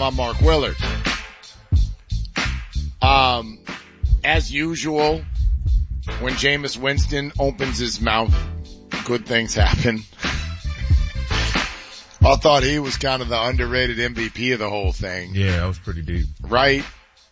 Salam. I'm Mark Willard. As usual, when Jameis Winston opens his mouth, good things happen. I thought he was kind of the underrated MVP of the whole thing. Yeah, that was pretty deep. Right?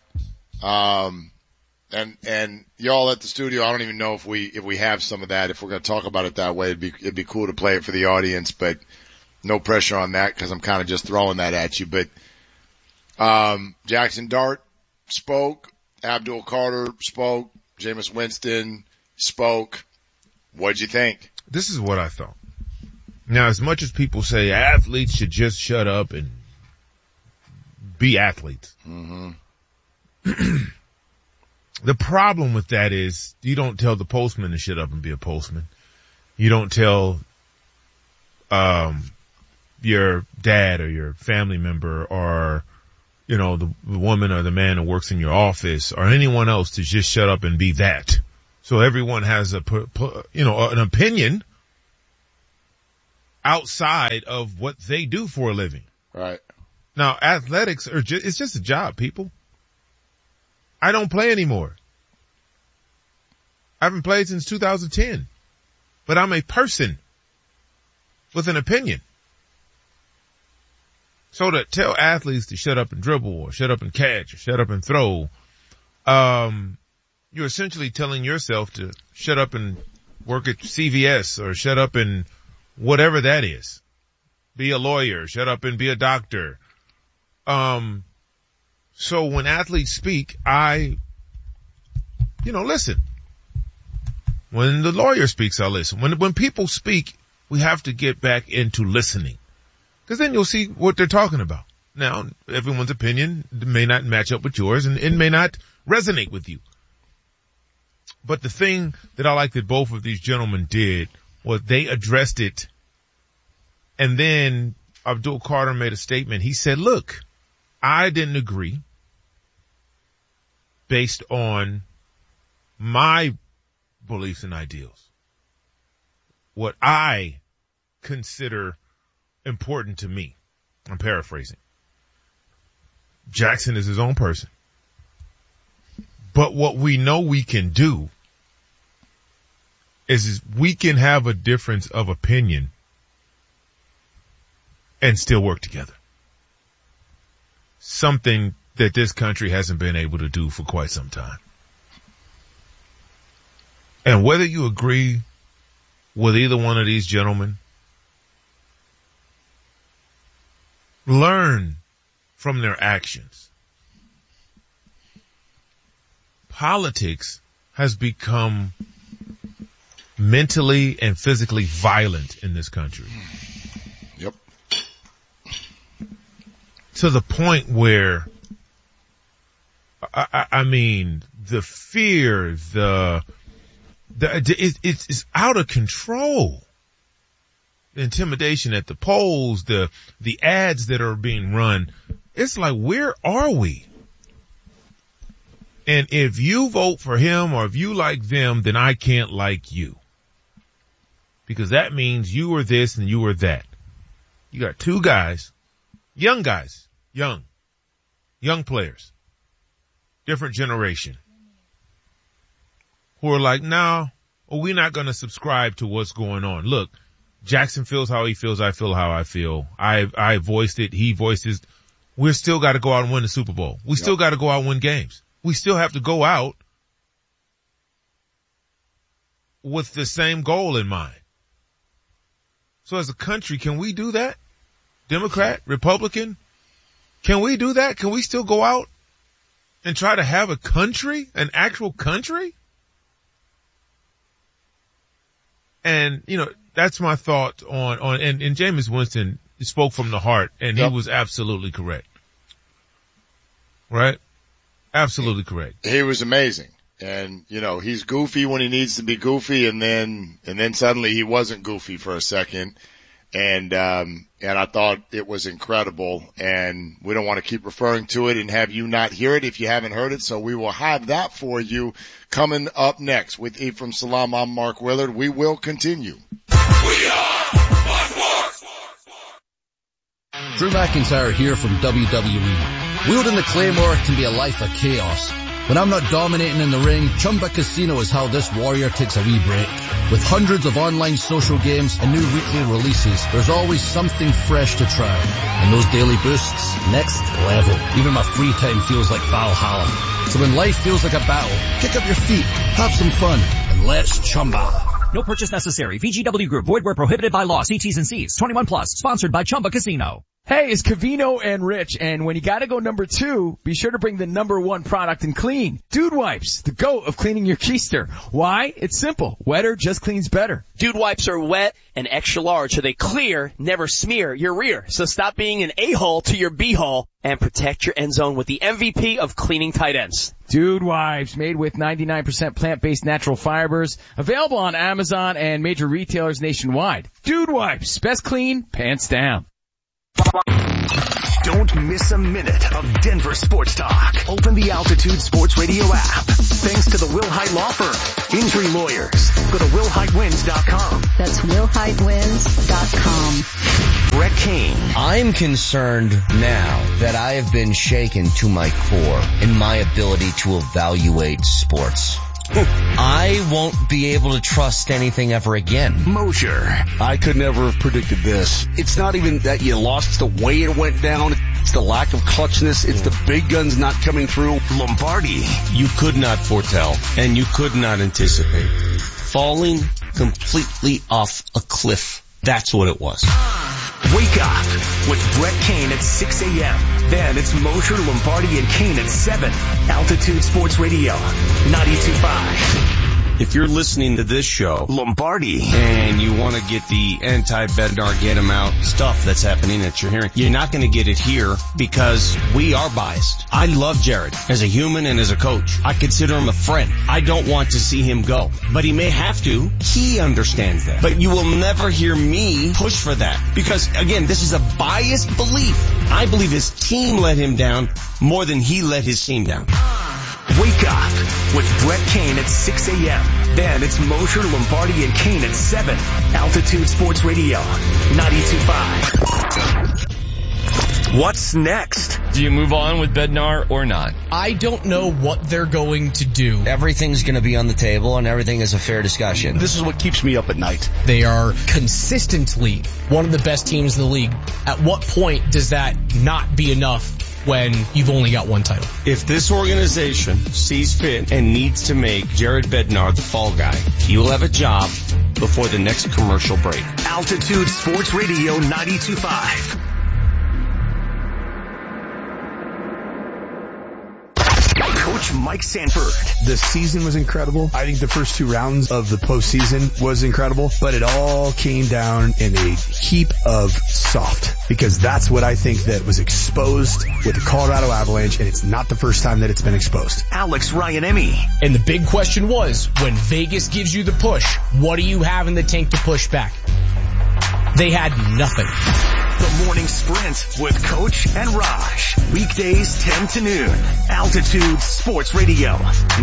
And y'all at the studio, I don't even know if we have some of that. If we're going to talk about it that way, it'd be cool to play it for the audience, but no pressure on that because I'm kind of just throwing that at you. But, Jackson Dart spoke. Abdul Carter spoke. Jameis Winston spoke. What'd you think? This is what I thought. Now, as much as people say athletes should just shut up and be athletes. Mm-hmm. The problem with that is you don't tell the postman to shut up and be a postman. You don't tell, your dad or your family member or, you know, the woman or the man who works in your office or anyone else to just shut up and be that. So everyone has an opinion outside of what they do for a living. Right. Now, athletics it's just a job, people. I don't play anymore. I haven't played since 2010, but I'm a person with an opinion. So to tell athletes to shut up and dribble or shut up and catch or shut up and throw, you're essentially telling yourself to shut up and work at CVS or shut up and whatever that is. Be a lawyer, shut up and be a doctor. So when athletes speak, listen. When the lawyer speaks, I listen. When people speak, we have to get back into listening. Because then you'll see what they're talking about. Now, everyone's opinion may not match up with yours and it may not resonate with you. But the thing that I like that both of these gentlemen did was they addressed it. And then Abdul Carter made a statement. He said, look, I didn't agree based on my beliefs and ideals. What I consider important to me. I'm paraphrasing. Jackson is his own person. But what we know we can do is we can have a difference of opinion and still work together. Something that this country hasn't been able to do for quite some time. And whether you agree with either one of these gentlemen, learn from their actions. Politics has become mentally and physically violent in this country. Yep. To the point where, I mean, the fear, it's out of control. The intimidation at the polls, the ads that are being run. It's like, where are we? And if you vote for him or if you like them, then I can't like you. Because that means you are this and you are that. You got two guys, young players, different generation, who are like, no, we're not going to subscribe to what's going on. Look, Jackson feels how he feels. I feel how I feel. I voiced it. He voiced his. We're still got to go out and win the Super Bowl. We still got to go out and win games. We still have to go out with the same goal in mind. So as a country, can we do that? Democrat, Republican, can we do that? Can we still go out and try to have a country, an actual country? And, that's my thought on and Jameis Winston spoke from the heart, and he was absolutely correct. Right? Absolutely correct. He was amazing. And, he's goofy when he needs to be goofy, and then suddenly he wasn't goofy for a second. And I thought it was incredible, and we don't want to keep referring to it and have you not hear it if you haven't heard it. So we will have that for you coming up next with Ephraim Salam. I'm Mark Willard. We will continue. We are Mark. Drew McIntyre here from WWE. Wielding the Claymore can be a life of chaos. When I'm not dominating in the ring, Chumba Casino is how this warrior takes a wee break. With hundreds of online social games and new weekly releases, there's always something fresh to try. And those daily boosts, next level. Even my free time feels like Valhalla. So when life feels like a battle, kick up your feet, have some fun, and let's Chumba. No purchase necessary. VGW Group. Void where prohibited by law. See T's and C's. 21 plus. Sponsored by Chumba Casino. Hey, it's Covino and Rich, and when you gotta go number 2, be sure to bring the number 1 product in clean. Dude Wipes, the GOAT of cleaning your keister. Why? It's simple. Wetter just cleans better. Dude Wipes are wet and extra large, so they clear, never smear your rear. So stop being an a-hole to your b-hole and protect your end zone with the MVP of cleaning tight ends. Dude Wipes, made with 99% plant-based natural fibers, available on Amazon and major retailers nationwide. Dude Wipes, best clean, pants down. Don't miss a minute of Denver sports talk. Open the Altitude Sports Radio app. Thanks to the Wilhite Law Firm. Injury lawyers. Go to WilhiteWins.com. That's WilhiteWins.com. Brett Kane. I'm concerned now that I have been shaken to my core in my ability to evaluate sports. I won't be able to trust anything ever again. Mosher. I could never have predicted this. It's not even that you lost, it's the way it went down. It's the lack of clutchness. It's the big guns not coming through. Lombardi. You could not foretell, and you could not anticipate. Falling completely off a cliff. That's what it was. Wake up with Brett Kane at 6 a.m. Then it's Mosher, Lombardi, and Kane at 7. Altitude Sports Radio, 92.5. If you're listening to this show, Lombardi, and you want to get the anti-Bednar, get him out stuff that's happening that you're hearing, you're not going to get it here because we are biased. I love Jared as a human and as a coach. I consider him a friend. I don't want to see him go, but he may have to. He understands that. But you will never hear me push for that because, again, this is a biased belief. I believe his team let him down more than he let his team down. Wake up with Brett Kane at 6 a.m. Then it's Mosher, Lombardi, and Kane at 7. Altitude Sports Radio, 92.5. What's next? Do you move on with Bednar or not? I don't know what they're going to do. Everything's going to be on the table and everything is a fair discussion. This is what keeps me up at night. They are consistently one of the best teams in the league. At what point does that not be enough when you've only got one title? If this organization sees fit and needs to make Jared Bednar the fall guy, he will have a job before the next commercial break. Altitude Sports Radio 92.5. Coach Mike Sanford. The season was incredible. I think the first 2 rounds of the postseason was incredible, but it all came down in a heap of soft because that's what I think that was exposed with the Colorado Avalanche, and it's not the first time that it's been exposed. Alex Ryan-Emmy. And the big question was, when Vegas gives you the push, what do you have in the tank to push back? They had nothing. The Morning Sprint with Coach and Raj. Weekdays 10 to noon. Altitude Sports Radio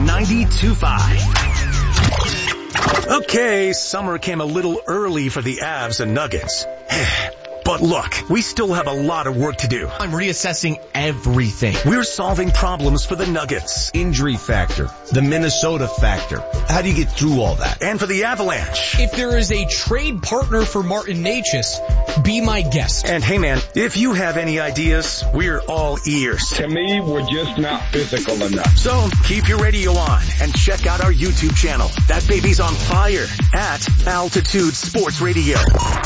92.5. Okay, summer came a little early for the Avs and Nuggets. But look, we still have a lot of work to do. I'm reassessing everything. We're solving problems for the Nuggets. Injury factor, the Minnesota factor. How do you get through all that? And for the Avalanche. If there is a trade partner for Martin Necas, be my guest. And hey man, if you have any ideas, we're all ears. To me, we're just not physical enough. So keep your radio on and check out our YouTube channel. That baby's on fire at Altitude Sports Radio.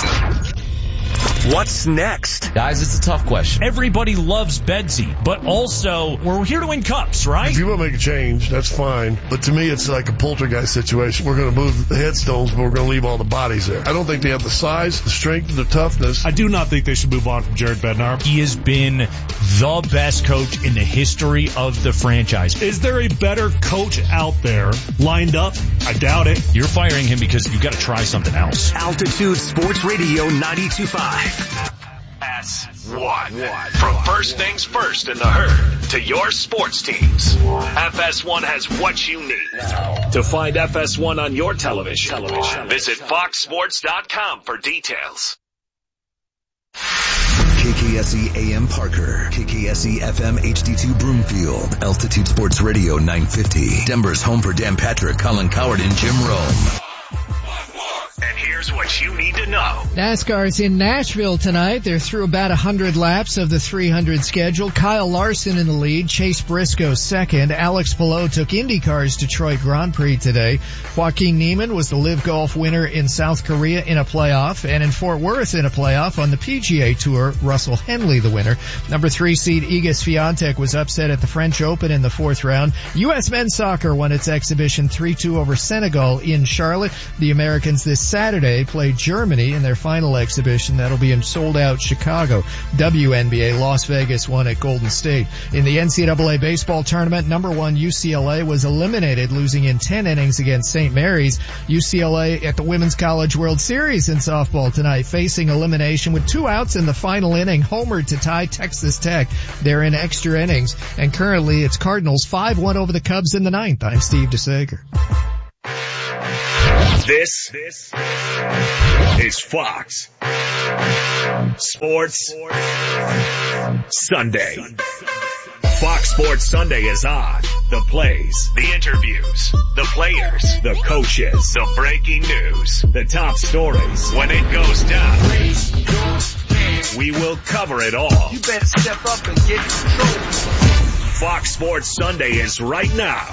What's next? Guys, it's a tough question. Everybody loves Bedsy, but also we're here to win cups, right? If you want to make a change, that's fine. But to me, it's like a poltergeist situation. We're going to move the headstones, but we're going to leave all the bodies there. I don't think they have the size, the strength, the toughness. I do not think they should move on from Jared Bednar. He has been the best coach in the history of the franchise. Is there a better coach out there lined up? I doubt it. You're firing him because you've got to try something else. Altitude Sports Radio 92.5. FS1. From first things first in the herd to your sports teams, FS1 has what you need. To find FS1 on your television, visit foxsports.com for details. KKSE AM Parker, KKSE FM HD2 Broomfield, Altitude Sports Radio 950, Denver's home for Dan Patrick, Colin Coward, and Jim Rome. And here's what you need to know. NASCAR's in Nashville tonight. They're through about 100 laps of the 300 schedule. Kyle Larson in the lead, Chase Briscoe second. Alex Palou took IndyCar's Detroit Grand Prix today. Joaquin Niemann was the Live Golf winner in South Korea in a playoff, and in Fort Worth in a playoff on the PGA Tour, Russell Henley the winner. Number 3 seed Iga Swiatek was upset at the French Open in the 4th round. U.S. men's soccer won its exhibition 3-2 over Senegal in Charlotte. The Americans this Saturday played Germany in their final exhibition. That'll be in sold-out Chicago. WNBA, Las Vegas won at Golden State. In the NCAA baseball tournament, number 1 UCLA was eliminated, losing in 10 innings against St. Mary's. UCLA at the Women's College World Series in softball tonight, facing elimination with 2 outs in the final inning, homered to tie Texas Tech. They're in extra innings, and currently it's Cardinals 5-1 over the Cubs in the 9th. I'm Steve DeSager. This is Fox Sports Sunday. Fox Sports Sunday is on. The plays, the interviews, the players, the coaches, the breaking news, the top stories. When it goes down, we will cover it all. You better step up and get control. Fox Sports Sunday is right now.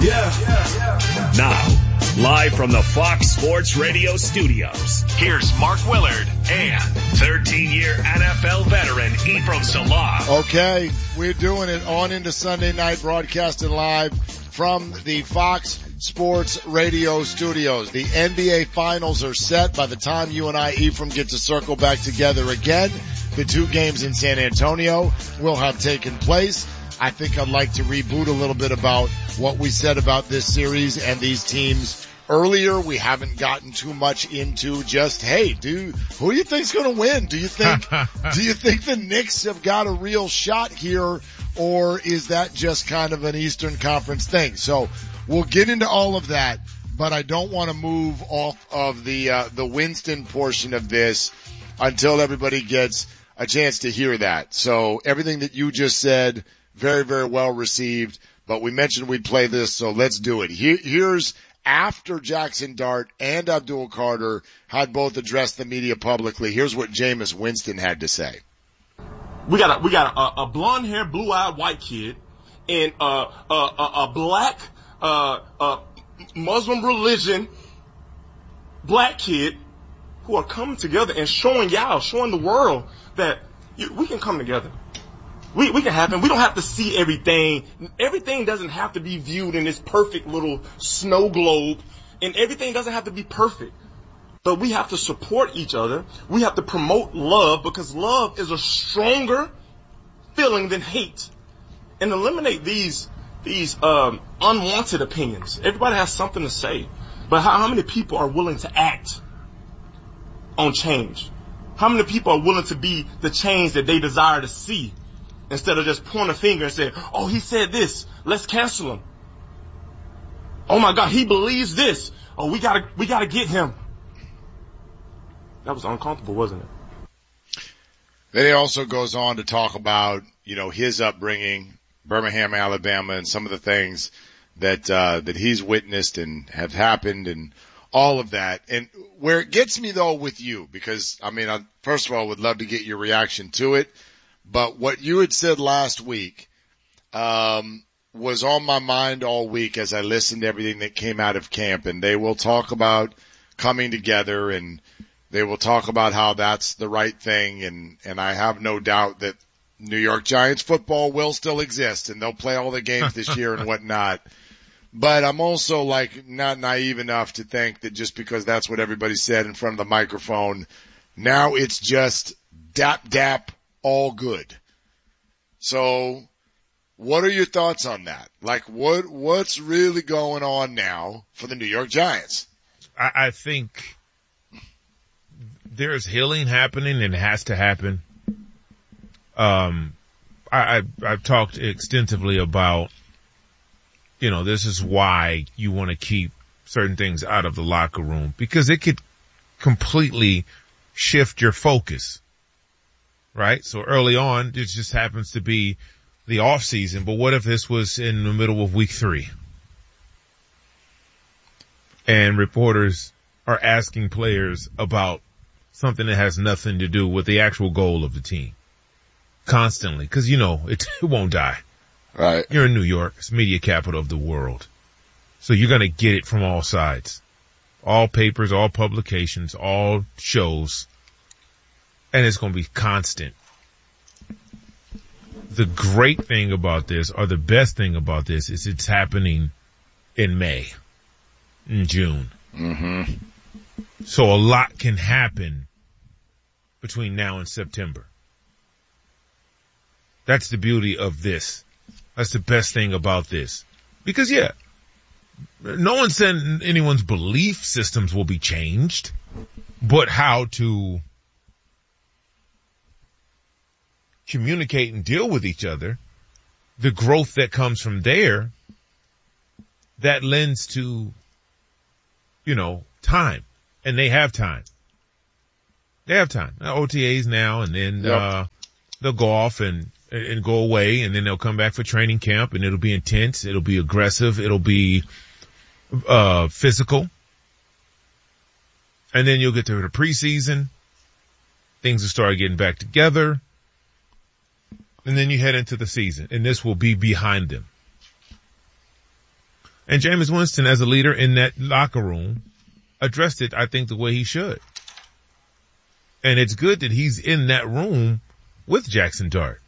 Now, live from the Fox Sports Radio studios, here's Mark Willard and 13-year NFL veteran Ephraim Salah. Okay, we're doing it on into Sunday night, broadcasting live from the Fox Sports Radio studios. The NBA Finals are set. By the time you and I, Ephraim, get to circle back together again, the 2 games in San Antonio will have taken place. I think I'd like to reboot a little bit about what we said about this series and these teams earlier. We haven't gotten too much into just, hey, dude, who do you think's going to win? Do you think the Knicks have got a real shot here, or is that just kind of an Eastern Conference thing? So we'll get into all of that, but I don't want to move off of the Winston portion of this until everybody gets a chance to hear that. So everything that you just said, very, very well received, but we mentioned we'd play this, so let's do it. Here's after Jackson Dart and Abdul Carter had both addressed the media publicly. Here's what Jameis Winston had to say. We got a blonde-haired, blue-eyed white kid and a black Muslim religion black kid who are coming together and showing the world that we can come together. We can happen. We don't have to see everything. Everything doesn't have to be viewed in this perfect little snow globe, and everything doesn't have to be perfect. But we have to support each other. We have to promote love, because love is a stronger feeling than hate. And eliminate these unwanted opinions. Everybody has something to say, but how many people are willing to act on change? How many people are willing to be the change that they desire to see? Instead of just pointing a finger and saying, oh, he said this, let's cancel him. Oh my God, he believes this. Oh, we gotta get him. That was uncomfortable, wasn't it? Then he also goes on to talk about, his upbringing, Birmingham, Alabama, and some of the things that he's witnessed and have happened and all of that. And where it gets me though with you, because I first of all, would love to get your reaction to it. But what you had said last week was on my mind all week as I listened to everything that came out of camp. And they will talk about coming together, and they will talk about how that's the right thing. And I have no doubt that New York Giants football will still exist, and they'll play all the games this year and whatnot. But I'm also not naive enough to think that just because that's what everybody said in front of the microphone, now it's just dap, all good. So what are your thoughts on that? What's really going on now for the New York Giants? I think there's healing happening, and it has to happen. I've talked extensively about, this is why you want to keep certain things out of the locker room, because it could completely shift your focus. right? So early on, it just happens to be the off season. But what if this was in the middle of week 3? And reporters are asking players about something that has nothing to do with the actual goal of the team constantly. Cause it won't die. Right. You're in New York. It's media capital of the world. So you're going to get it from all sides, all papers, all publications, all shows. And it's going to be constant. The great thing about this, or the best thing about this, is it's happening in May, in June. Mm-hmm. So a lot can happen between now and September. That's the beauty of this. That's the best thing about this. Because no one said anyone's belief systems will be changed, but how to communicate and deal with each other, the growth that comes from there, that lends to, time. And they have time. They have time. OTAs now, and then they'll go off and go away, and then they'll come back for training camp, and it'll be intense, it'll be aggressive, it'll be physical. And then you'll get to the preseason. Things will start getting back together. And then you head into the season, and this will be behind them. And Jameis Winston, as a leader in that locker room, addressed it, I think, the way he should. And it's good that he's in that room with Jackson Dart.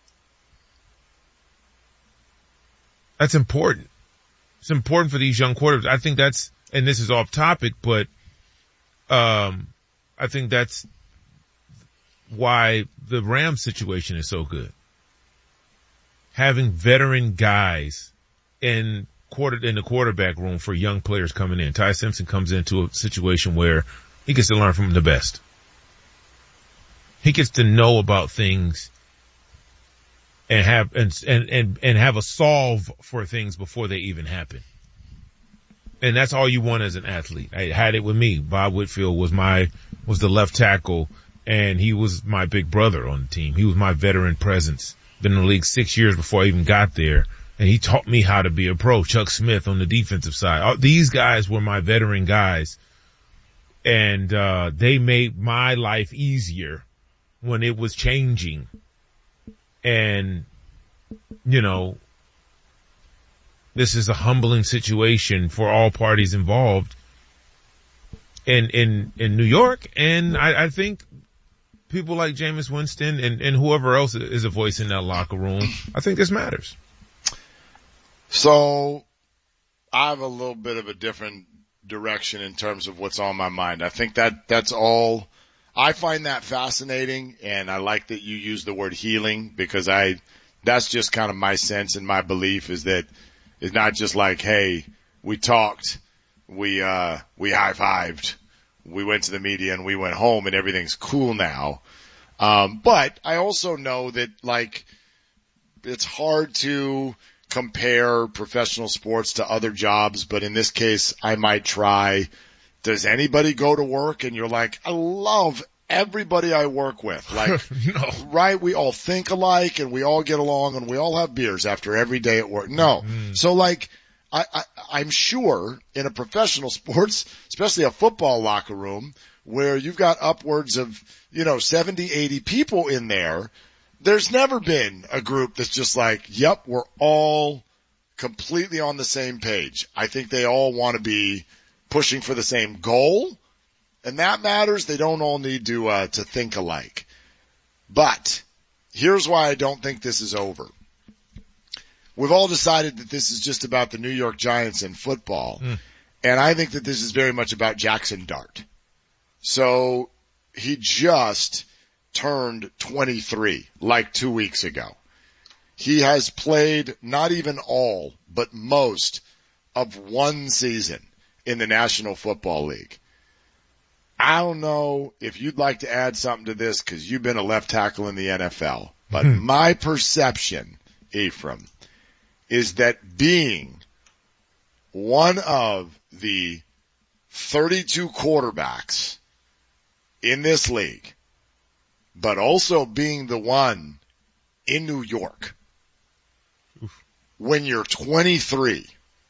That's important. It's important for these young quarterbacks. I think that's, and this is off topic, but I think that's why the Rams situation is so good. Having veteran guys in the quarterback room for young players coming in. Ty Simpson comes into a situation where he gets to learn from the best. He gets to know about things and have a solve for things before they even happen. And that's all you want as an athlete. I had it with me. Bob Whitfield was the left tackle, and he was my big brother on the team. He was my veteran presence. Been in the league 6 years before I even got there. And he taught me how to be a pro. Chuck Smith on the defensive side. These guys were my veteran guys. And they made my life easier when it was changing. And, this is a humbling situation for all parties involved in New York. And I think people like Jameis Winston and whoever else is a voice in that locker room, I think this matters. So I have a little bit of a different direction in terms of what's on my mind. I think that's all. I find that fascinating, and I like that you use the word healing, because that's just kind of my sense and my belief is that it's not just like, hey, we talked, we high-fived, we went to the media and we went home and everything's cool now. But I also know that, it's hard to compare professional sports to other jobs, but in this case, I might try. Does anybody go to work and you're like, I love everybody I work with? No. Right? We all think alike and we all get along and we all have beers after every day at work. No. So I'm sure in a professional sports, especially a football locker room where you've got upwards of, 70, 80 people in there, there's never been a group that's just like, yep, we're all completely on the same page. I think they all want to be pushing for the same goal, and that matters. They don't all need to think alike. But here's why I don't think this is over. We've all decided that this is just about the New York Giants and football, and I think that this is very much about Jackson Dart. So he just turned 23 2 weeks ago. He has played not even all, but most of one season in the National Football League. I don't know if you'd like to add something to this because you've been a left tackle in the NFL, but my perception, Ephraim, is that being one of the 32 quarterbacks in this league but also being the one in New York when you're 23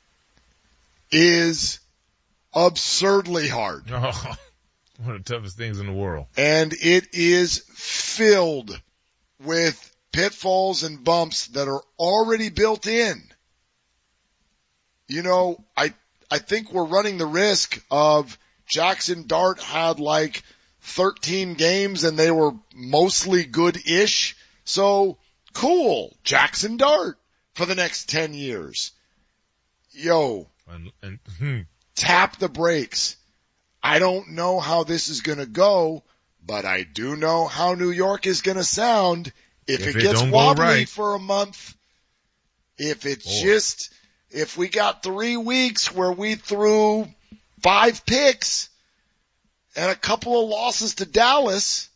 is absurdly hard. Oh, one of the toughest things in the world. And it is filled with pitfalls and bumps that are already built in. You know, I think we're running the risk of Jackson Dart had like 13 games and they were mostly good-ish. So, cool, Jackson Dart for the next 10 years. Yo, tap the brakes. I don't know how this is going to go, but I do know how New York is going to sound if it gets wobbly for a month. If it's if we got 3 weeks where we threw 5 picks and a couple of losses to Dallas,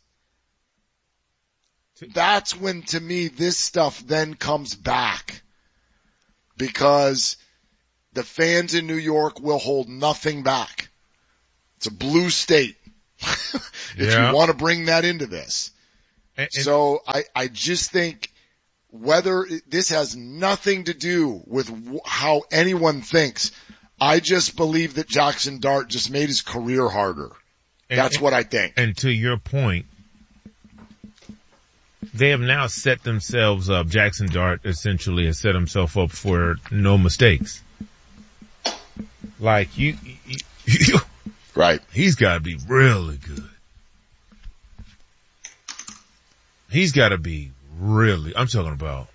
that's when, to me, this stuff then comes back. Because the fans in New York will hold nothing back. It's a blue state. If you want to bring that into this. So I just think whether this has nothing to do with how anyone thinks, I just believe that Jackson Dart just made his career harder. That's what I think. And to your point, they have now set themselves up. Jackson Dart essentially has set himself up for no mistakes. Like right. He's got to be really good. He's got to be really, I'm talking about